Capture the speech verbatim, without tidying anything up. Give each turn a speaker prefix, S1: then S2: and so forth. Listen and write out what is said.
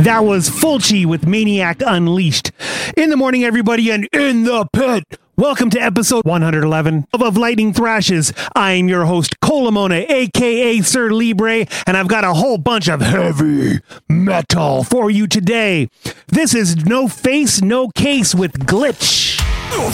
S1: That was Fulci with Maniac Unleashed. In the morning, everybody, and in the pit. Welcome to episode one eleven of, of Lightning Thrashes. I'm your host, Colamona, a k a. Sir Libre, and I've got a whole bunch of heavy metal for you today. This is No Face, No Case with Glitch.
S2: No